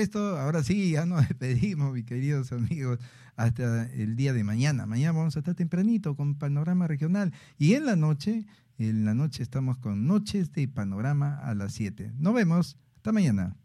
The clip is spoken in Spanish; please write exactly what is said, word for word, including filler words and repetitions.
esto, ahora sí, ya nos despedimos, mis queridos amigos, hasta el día de mañana. Mañana vamos a estar tempranito con Panorama Regional. Y en la noche, en la noche estamos con Noches de Panorama a las siete. Nos vemos. Hasta mañana.